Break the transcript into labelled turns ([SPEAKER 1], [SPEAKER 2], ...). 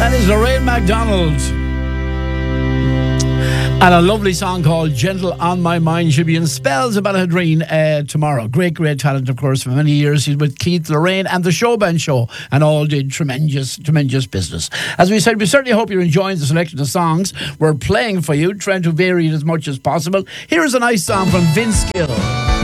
[SPEAKER 1] That is Lorraine MacDonald. And a lovely song called Gentle on My Mind. She'll be in Spells about Ballahadreen tomorrow. Great talent, of course, for many years. He's with Keith, Lorraine and the Showband Show, and all did tremendous business. As we said, we certainly hope you're enjoying the selection of songs we're playing for you, trying to vary it as much as possible. Here's a nice song from Vince Gill.